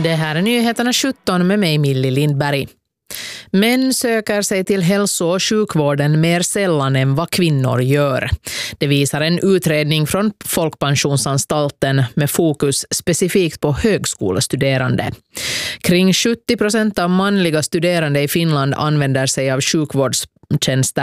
Det här är nyheterna 17 med mig Millie Lindberg. Män söker sig till hälso- och sjukvården mer sällan än vad kvinnor gör. Det visar en utredning från Folkpensionsanstalten med fokus specifikt på högskolestuderande. Kring 70% av manliga studerande i Finland använder sig av sjukvårdstjänster